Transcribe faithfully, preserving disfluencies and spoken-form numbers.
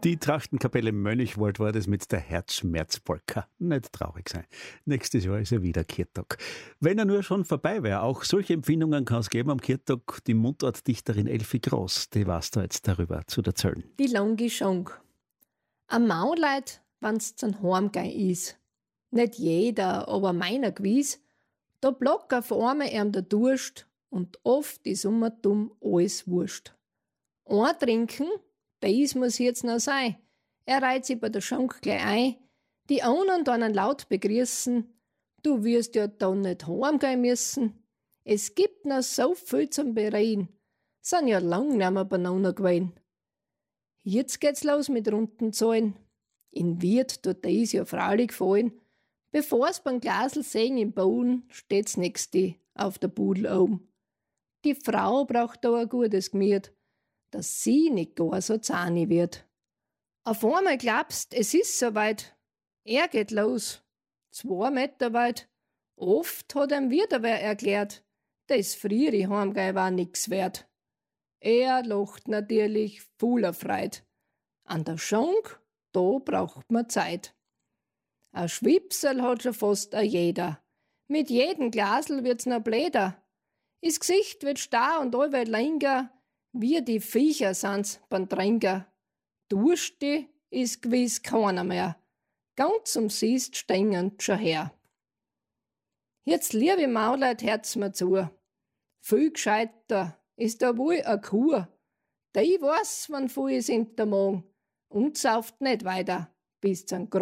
Die Trachtenkapelle Mönchwald war das mit der Herzschmerzpolka. Nicht traurig sein. Nächstes Jahr ist ja wieder Kirchtag. Wenn er nur schon vorbei wäre. Auch solche Empfindungen kann es geben am Kirchtag. Die Mundartdichterin Elfi Groß, die weiß da jetzt darüber zu erzählen. Die lange Schong. Am Mauleit, wenn's zum Heimgehen is. Nicht jeder, aber meiner gewiss. Da blockt auf einmal ihm der Durst und oft ist um und dumm alles wurscht. Ein Trinken, das muss jetzt noch sein. Er reiht sich bei der Schank gleich ein. Die anderen dann laut begrüßen. Du wirst ja dann nicht heimgehen müssen. Es gibt noch so viel zum Bereden. Sind ja lang nicht mehr beieinander gewesen. Jetzt geht's los mit runden Zahlen. In Wirt tut das ja freilich fallen. Bevor's beim Glasl sehen im Boden, steht's nächste auf der Pudel oben. Die Frau braucht da ein gutes Gemüt, dass sie nicht gar so zahnig wird. Auf einmal glaubst, es ist soweit. Er geht los, zwei Meter weit. Oft hat ihm wieder wer erklärt, das frühere Heimgehen war nix wert. Er lacht natürlich voller Freude. An der Schank, da braucht man Zeit. Ein Schwipsel hat schon fast a jeder. Mit jedem Glasl wird's noch bläder. Is Gesicht wird starr und allweil länger, wie die Viecher sind's beim Trinker. Dursti is gewiss keiner mehr. Ganz umsiest stehend schon her. Jetzt, liebe Mauleit, hört's mir zu. Viel gescheiter ist da wohl a Kur. Die weiß, wann viel is in der Magen und sauft nicht weiter bis zum